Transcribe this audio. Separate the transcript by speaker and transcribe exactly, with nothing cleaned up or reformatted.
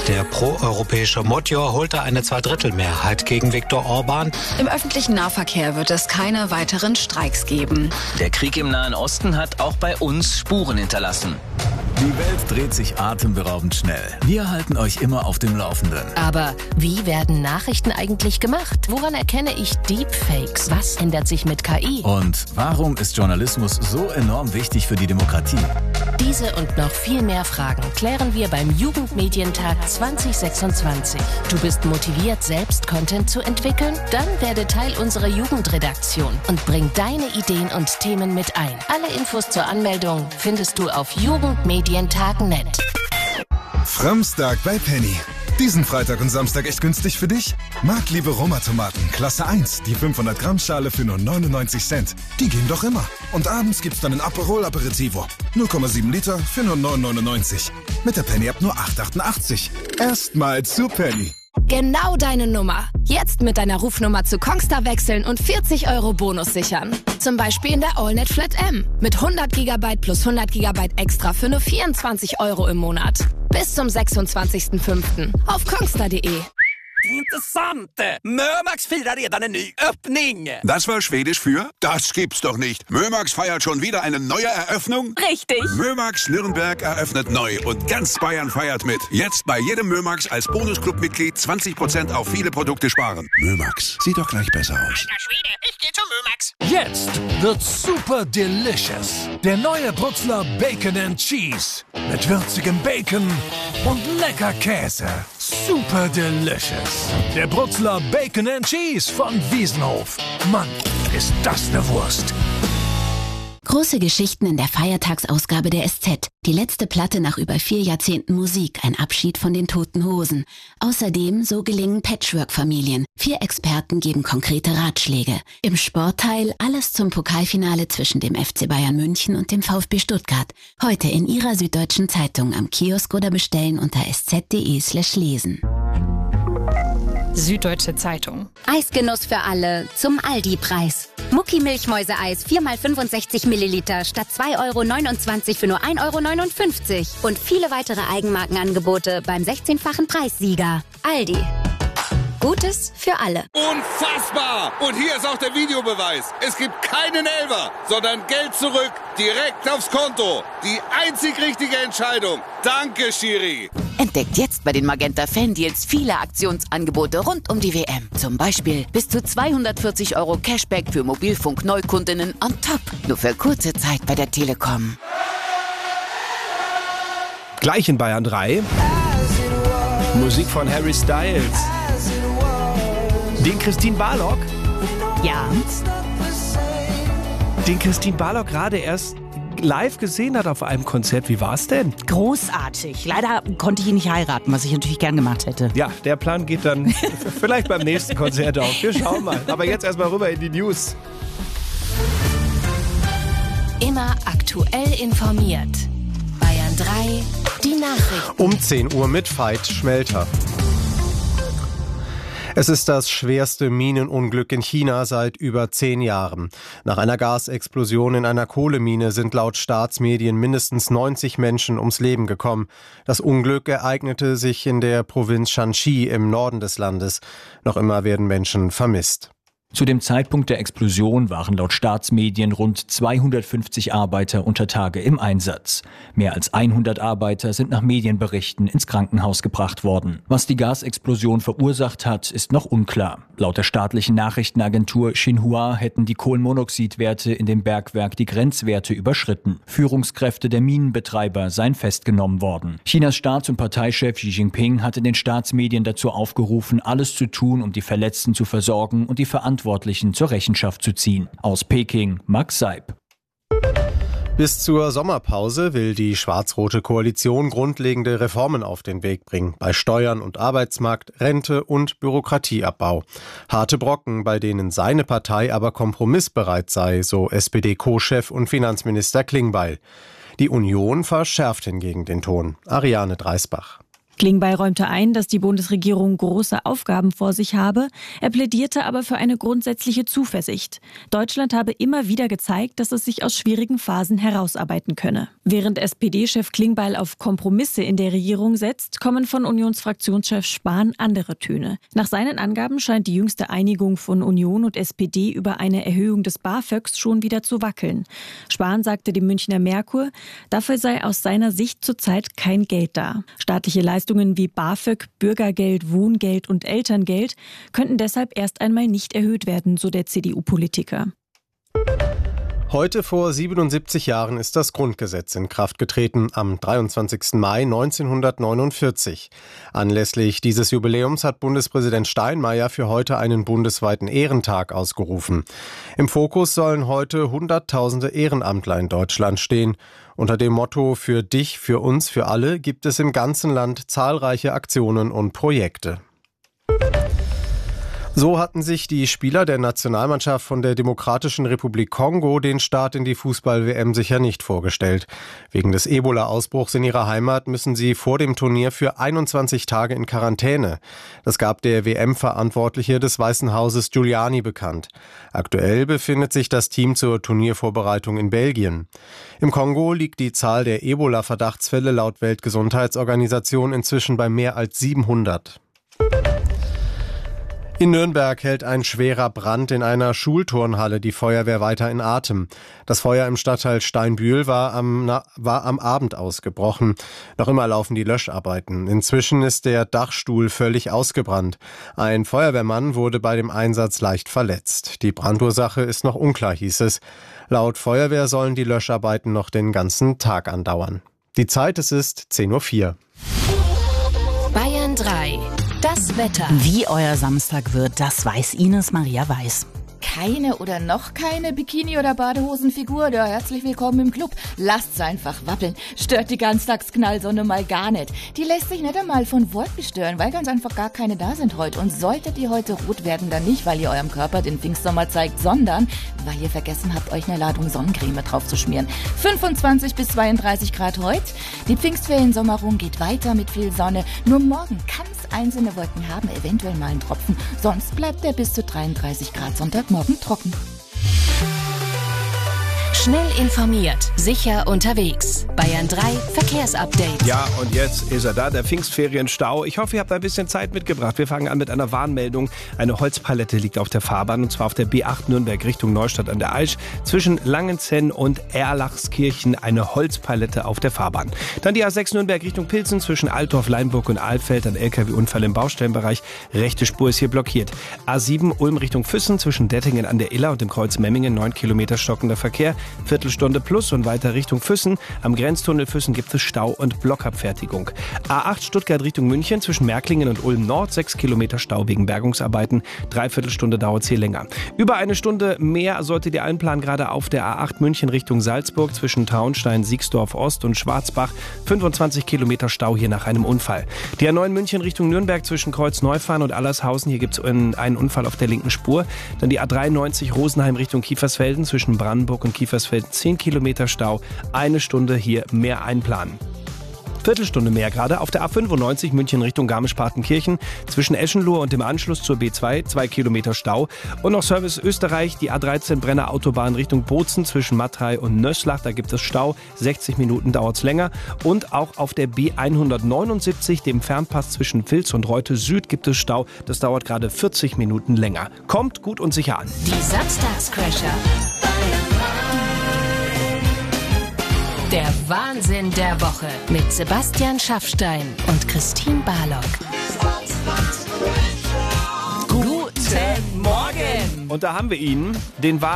Speaker 1: Der proeuropäische Motjor holte eine Zweidrittelmehrheit gegen Viktor Orban.
Speaker 2: Im öffentlichen Nahverkehr wird es keine weiteren Streiks geben.
Speaker 3: Der Krieg im Nahen Osten hat auch bei uns Spuren hinterlassen.
Speaker 4: Die Welt dreht sich atemberaubend schnell. Wir halten euch immer auf dem Laufenden.
Speaker 5: Aber wie werden Nachrichten eigentlich gemacht? Woran erkenne ich Deepfakes? Was ändert sich mit K I?
Speaker 4: Und warum ist Journalismus so enorm wichtig für die Demokratie?
Speaker 5: Diese und noch viel mehr Fragen klären wir beim Jugendmedientag zwanzig sechsundzwanzig. Du bist motiviert, selbst Content zu entwickeln? Dann werde Teil unserer Jugendredaktion und bring deine Ideen und Themen mit ein. Alle Infos zur Anmeldung findest du auf jugendmedientag punkt net.
Speaker 6: Framstag bei Penny. Diesen Freitag und Samstag echt günstig für dich? Marktliebe Roma-Tomaten, Klasse eins, die fünfhundert Gramm Schale für nur neunundneunzig Cent. Die gehen doch immer. Und abends gibt's dann ein Aperol Aperitivo. null Komma sieben Liter für nur neun neunundneunzig. Mit der Penny-App nur acht achtundachtzig. Erstmal zu Penny.
Speaker 7: Genau deine Nummer. Jetzt mit deiner Rufnummer zu Kongstar wechseln und vierzig Euro Bonus sichern. Zum Beispiel in der AllNet Flat M. Mit hundert Gigabyte plus hundert Gigabyte extra für nur vierundzwanzig Euro im Monat. Bis zum sechsundzwanzigsten fünften auf kongstar punkt de.
Speaker 8: Intressant! Mömax firar redan en ny öppning!
Speaker 9: Das war Schwedisch für? Das gibt's doch nicht. Mömax feiert schon wieder eine neue Eröffnung?
Speaker 7: Richtig!
Speaker 9: Mömax Nürnberg eröffnet neu und ganz Bayern feiert mit. Jetzt bei jedem Mömax als Bonusclub-Mitglied zwanzig Prozent auf viele Produkte sparen. Mömax, sieht doch gleich besser aus.
Speaker 8: Alter Schwede, ich geh zum Mömax!
Speaker 10: Jetzt wird super delicious. Der neue Brutzler Bacon and Cheese. Mit würzigem Bacon und lecker Käse. Super delicious. Der Brutzler Bacon and Cheese von Wiesenhof. Mann, ist das eine Wurst.
Speaker 11: Große Geschichten in der Feiertagsausgabe der S Z. Die letzte Platte nach über vier Jahrzehnten Musik, ein Abschied von den Toten Hosen. Außerdem So gelingen Patchwork-Familien. Vier Experten geben konkrete Ratschläge. Im Sportteil alles zum Pokalfinale zwischen dem F C Bayern München und dem VfB Stuttgart. Heute in Ihrer Süddeutschen Zeitung am Kiosk oder bestellen unter sz.de slash lesen.
Speaker 12: Süddeutsche Zeitung.
Speaker 13: Eisgenuss für alle zum Aldi-Preis. Mucki Milchmäuseeis vier mal fünfundsechzig Milliliter statt zwei Euro neunundzwanzig für nur ein Euro neunundfünfzig. Und viele weitere Eigenmarkenangebote beim sechzehnfachen Preissieger. Aldi. Gutes für alle.
Speaker 14: Unfassbar! Und hier ist auch der Videobeweis. Es gibt keinen Elfer, sondern Geld zurück, direkt aufs Konto. Die einzig richtige Entscheidung. Danke, Schiri.
Speaker 15: Entdeckt jetzt bei den Magenta Fan-Deals viele Aktionsangebote rund um die W M. Zum Beispiel bis zu zweihundertvierzig Euro Cashback für Mobilfunk-Neukundinnen on top. Nur für kurze Zeit bei der Telekom.
Speaker 16: Gleich in Bayern drei. Musik von Harry Styles. Den Christine Barlock.
Speaker 5: Ja.
Speaker 16: Den Christine Barlock gerade erst live gesehen hat auf einem Konzert. Wie war's denn?
Speaker 17: Großartig. Leider konnte ich ihn nicht heiraten, was ich natürlich gern gemacht hätte.
Speaker 16: Ja, der Plan geht dann vielleicht beim nächsten Konzert auf. Wir schauen mal. Aber jetzt erstmal rüber in die News.
Speaker 5: Immer aktuell informiert. Bayern drei, die Nachrichten.
Speaker 18: Um zehn Uhr mit Veit Schmelter. Es ist das schwerste Minenunglück in China seit über zehn Jahren. Nach einer Gasexplosion in einer Kohlemine sind laut Staatsmedien mindestens neunzig Menschen ums Leben gekommen. Das Unglück ereignete sich in der Provinz Shanxi im Norden des Landes. Noch immer werden Menschen vermisst.
Speaker 19: Zu dem Zeitpunkt der Explosion waren laut Staatsmedien rund zweihundertfünfzig Arbeiter unter Tage im Einsatz. Mehr als hundert Arbeiter sind nach Medienberichten ins Krankenhaus gebracht worden. Was die Gasexplosion verursacht hat, ist noch unklar. Laut der staatlichen Nachrichtenagentur Xinhua hätten die Kohlenmonoxidwerte in dem Bergwerk die Grenzwerte überschritten. Führungskräfte der Minenbetreiber seien festgenommen worden. Chinas Staats- und Parteichef Xi Jinping hatte den Staatsmedien dazu aufgerufen, alles zu tun, um die Verletzten zu versorgen und die Verantwortlichen Verantwortlichen zur Rechenschaft zu ziehen. Aus Peking, Max Seib.
Speaker 18: Bis zur Sommerpause will die schwarz-rote Koalition grundlegende Reformen auf den Weg bringen. Bei Steuern und Arbeitsmarkt, Rente und Bürokratieabbau. Harte Brocken, bei denen seine Partei aber kompromissbereit sei, so S P D-Co-Chef und Finanzminister Klingbeil. Die Union verschärft hingegen den Ton. Ariane Dreisbach.
Speaker 12: Klingbeil räumte ein, dass die Bundesregierung große Aufgaben vor sich habe. Er plädierte aber für eine grundsätzliche Zuversicht. Deutschland habe immer wieder gezeigt, dass es sich aus schwierigen Phasen herausarbeiten könne. Während S P D-Chef Klingbeil auf Kompromisse in der Regierung setzt, kommen von Unionsfraktionschef Spahn andere Töne. Nach seinen Angaben scheint die jüngste Einigung von Union und S P D über eine Erhöhung des BAföGs schon wieder zu wackeln. Spahn sagte dem Münchner Merkur, dafür sei aus seiner Sicht zurzeit kein Geld da. Staatliche Leistungen wie BAföG, Bürgergeld, Wohngeld und Elterngeld könnten deshalb erst einmal nicht erhöht werden, so der C D U-Politiker.
Speaker 18: Heute vor siebenundsiebzig Jahren ist das Grundgesetz in Kraft getreten, am dreiundzwanzigsten Mai neunzehnhundertneunundvierzig. Anlässlich dieses Jubiläums hat Bundespräsident Steinmeier für heute einen bundesweiten Ehrentag ausgerufen. Im Fokus sollen heute Hunderttausende Ehrenamtler in Deutschland stehen. Unter dem Motto „Für dich, für uns, für alle“ gibt es im ganzen Land zahlreiche Aktionen und Projekte. So hatten sich die Spieler der Nationalmannschaft von der Demokratischen Republik Kongo den Start in die Fußball-W M sicher nicht vorgestellt. Wegen des Ebola-Ausbruchs in ihrer Heimat müssen sie vor dem Turnier für einundzwanzig Tage in Quarantäne. Das gab der W M-Verantwortliche des Weißen Hauses Giuliani bekannt. Aktuell befindet sich das Team zur Turniervorbereitung in Belgien. Im Kongo liegt die Zahl der Ebola-Verdachtsfälle laut Weltgesundheitsorganisation inzwischen bei mehr als siebenhundert. In Nürnberg hält ein schwerer Brand in einer Schulturnhalle die Feuerwehr weiter in Atem. Das Feuer im Stadtteil Steinbühl war am, na, war am Abend ausgebrochen. Noch immer laufen die Löscharbeiten. Inzwischen ist der Dachstuhl völlig ausgebrannt. Ein Feuerwehrmann wurde bei dem Einsatz leicht verletzt. Die Brandursache ist noch unklar, hieß es. Laut Feuerwehr sollen die Löscharbeiten noch den ganzen Tag andauern. Die Zeit, es ist zehn Uhr vier.
Speaker 5: Bayern drei. Das Wetter.
Speaker 17: Wie euer Samstag wird, das weiß Ines Maria Weiß.
Speaker 20: Keine oder noch keine Bikini- oder Badehosenfigur? Ja, herzlich willkommen im Club. Lasst's einfach wappeln. Stört die Ganztagsknallsonne mal gar nicht. Die lässt sich nicht einmal von Wolken stören, weil ganz einfach gar keine da sind heute. Und solltet ihr heute rot werden, dann nicht, weil ihr eurem Körper den Pfingstsommer zeigt, sondern weil ihr vergessen habt, euch eine Ladung Sonnencreme drauf zu schmieren. fünfundzwanzig bis zweiunddreißig Grad heute. Die Pfingstferiensommerung geht weiter mit viel Sonne. Nur morgen kann's einzelne Wolken haben, eventuell mal einen Tropfen. Sonst bleibt der bis zu dreiunddreißig Grad Sonntagmorgen trocken.
Speaker 5: Schnell informiert, sicher unterwegs. Bayern drei Verkehrsupdate.
Speaker 16: Ja, und jetzt ist er da, der Pfingstferienstau. Ich hoffe, ihr habt ein bisschen Zeit mitgebracht. Wir fangen an mit einer Warnmeldung. Eine Holzpalette liegt auf der Fahrbahn, und zwar auf der B acht Nürnberg Richtung Neustadt an der Aisch. Zwischen Langenzenn und Erlachskirchen eine Holzpalette auf der Fahrbahn. Dann die A sechs Nürnberg Richtung Pilsen zwischen Altdorf, Leinburg und Alfeld. Ein L K W-Unfall im Baustellenbereich. Rechte Spur ist hier blockiert. A sieben Ulm Richtung Füssen zwischen Dettingen an der Iller und dem Kreuz Memmingen. neun Kilometer stockender Verkehr. Viertelstunde plus und weiter Richtung Füssen. Am Grenztunnel Füssen gibt es Stau und Blockabfertigung. A acht Stuttgart Richtung München zwischen Märklingen und Ulm Nord. sechs Kilometer Stau wegen Bergungsarbeiten. Dreiviertelstunde dauert es hier länger. Über eine Stunde mehr solltet ihr einplanen, gerade auf der A acht München Richtung Salzburg zwischen Traunstein, Siegsdorf Ost und Schwarzbach. fünfundzwanzig Kilometer Stau hier nach einem Unfall. Die A neun München Richtung Nürnberg zwischen Kreuzneufahren und Allershausen. Hier gibt es einen Unfall auf der linken Spur. Dann die A dreiundneunzig Rosenheim Richtung Kiefersfelden zwischen Brandenburg und Kiefersfelden. zehn Kilometer Stau, eine Stunde hier mehr einplanen. Viertelstunde mehr gerade auf der A fünfundneunzig München Richtung Garmisch-Partenkirchen zwischen Eschenlohe und dem Anschluss zur B zwei, zwei Kilometer Stau. Und noch Service Österreich, die A dreizehn Brenner Autobahn Richtung Bozen zwischen Matrei und Nöslach, da gibt es Stau, sechzig Minuten dauert es länger. Und auch auf der B hundertneunundsiebzig, dem Fernpass zwischen Vils und Reute Süd, gibt es Stau, das dauert gerade vierzig Minuten länger. Kommt gut und sicher an.
Speaker 5: Die Samstagscrasher. Der Wahnsinn der Woche mit Sebastian Schaffstein und Christine Barlock.
Speaker 16: Guten Morgen! Und da haben wir ihn, den Wahnsinn.